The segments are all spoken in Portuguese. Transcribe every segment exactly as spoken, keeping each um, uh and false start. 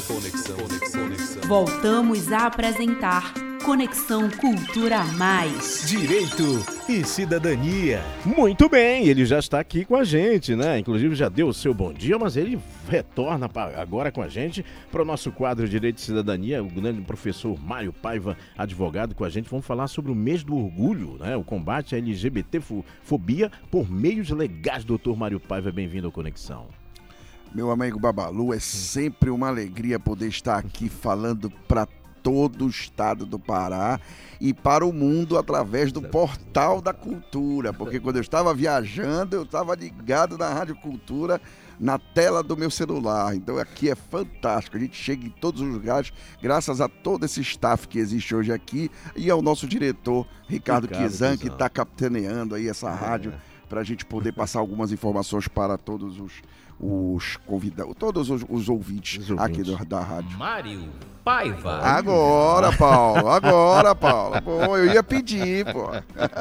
Conexão, conexão, conexão. Voltamos a apresentar Conexão Cultura Mais. Direito e cidadania. Muito bem, ele já está aqui com a gente, né? Inclusive já deu o seu bom dia, mas ele retorna agora com a gente para o nosso quadro Direito e Cidadania. O grande professor Mário Paiva, advogado, com a gente. Vamos falar sobre o mês do orgulho, né? O combate à L G B T fobia por meios legais. Doutor Mário Paiva, bem-vindo ao Conexão. Meu amigo Babalu, é sempre uma alegria poder estar aqui falando para todo o estado do Pará e para o mundo através do Portal da Cultura, porque quando eu estava viajando, eu estava ligado na Rádio Cultura, na tela do meu celular. Então aqui é fantástico, a gente chega em todos os lugares, graças a todo esse staff que existe hoje aqui e ao nosso diretor, Ricardo, Ricardo Kizan, que está capitaneando aí essa rádio, é. para a gente poder passar algumas informações para todos os os convidados, todos os, os, ouvintes os ouvintes aqui do, da rádio. Mário Paiva. Agora, Paulo, agora, Paulo. Pô, eu ia pedir, pô.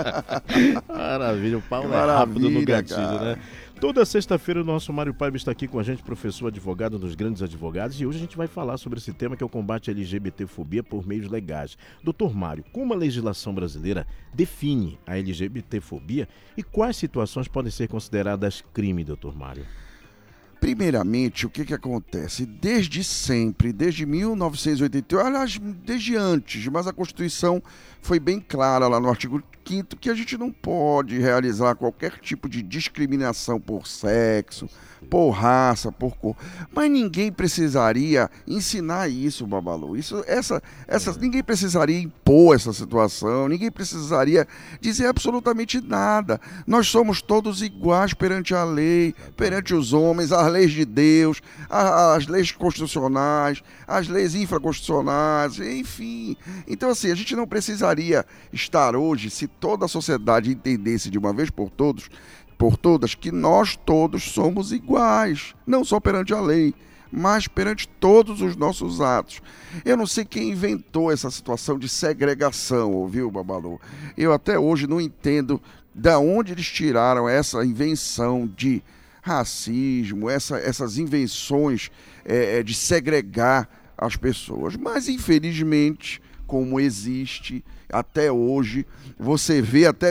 Maravilha, o Paulo é rápido no gatilho, cara, né? Toda sexta-feira o nosso Mário Paiva está aqui com a gente, professor advogado dos grandes advogados, e hoje a gente vai falar sobre esse tema que é o combate à L G B T fobia por meios legais. Doutor Mário, como a legislação brasileira define a L G B T fobia e quais situações podem ser consideradas crime, doutor Mário? Primeiramente, o que que acontece? Desde sempre, desde mil novecentos e oitenta e oito, aliás, desde antes, mas a Constituição foi bem clara lá no artigo quinto que a gente não pode realizar qualquer tipo de discriminação por sexo, por raça, por cor. Mas ninguém precisaria ensinar isso, Babalu. Isso, essa, essa, ninguém precisaria impor essa situação, ninguém precisaria dizer absolutamente nada. Nós somos todos iguais perante a lei, perante os homens, as leis de Deus, as leis constitucionais, as leis infraconstitucionais, enfim. Então, assim, a gente não precisaria estar hoje, se toda a sociedade entendesse de uma vez por todos, por todas, que nós todos somos iguais, não só perante a lei, mas perante todos os nossos atos. Eu não sei quem inventou essa situação de segregação, ouviu, Babalu? Eu até hoje não entendo de onde eles tiraram essa invenção de racismo, essa, essas invenções é, de segregar as pessoas. Mas, infelizmente, como existe até hoje, você vê até